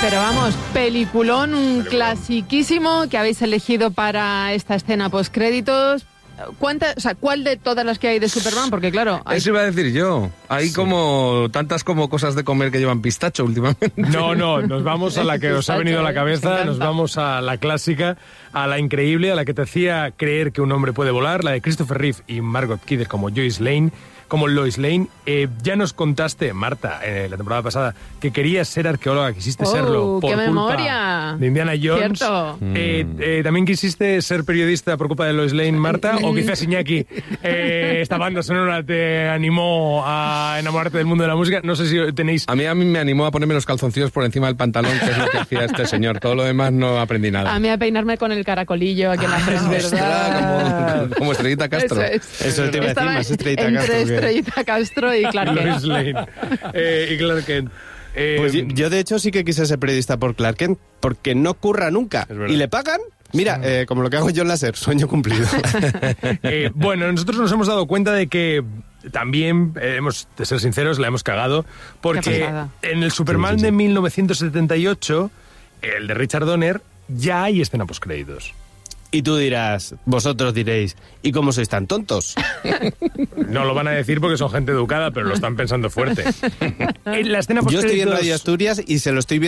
Pero vamos, peliculón, un clasiquísimo que habéis elegido para esta escena postcréditos. ¿Cuál de todas las que hay de Superman? Porque claro... Eso iba a decir yo. Hay como tantas como cosas de comer que llevan pistacho últimamente. No, nos vamos a la que os ha venido a la cabeza, nos vamos a la clásica, a la increíble, a la que te hacía creer que un hombre puede volar, la de Christopher Reeve y Margot Kidder como Lois Lane. Ya nos contaste, Marta, la temporada pasada, que querías ser arqueóloga, quisiste serlo por ¡Qué culpa memoria! de Indiana Jones. Cierto. ¿También quisiste ser periodista por culpa de Lois Lane, Marta? ¿O quizás Iñaki, esta banda sonora te animó a enamorarte del mundo de la música? No sé si tenéis... A mí me animó a ponerme los calzoncillos por encima del pantalón, que es lo que hacía este señor. Todo lo demás no aprendí nada. A mí a peinarme con el caracolillo aquí en la frente. Es verdad, como Estrellita Castro. Eso te iba a decir, más Estrellita entre Castro. Estrellita Castro y Clark Kent. Lois Lane. Y Clark Kent. Pues yo de hecho sí que quise ser periodista por Clark Kent, porque no curra nunca. ¿Y le pagan? Mira, como lo que hago yo en la SER, sueño cumplido. Bueno, nosotros nos hemos dado cuenta de que también, de ser sinceros, la hemos cagado, porque en el Superman de 1978, el de Richard Donner, ya hay escena postcréditos. Y tú dirás, vosotros diréis, ¿y cómo sois tan tontos? No lo van a decir porque son gente educada, pero lo están pensando fuerte. La escena postcréditos... Yo estoy en Radio Asturias y se lo estoy viendo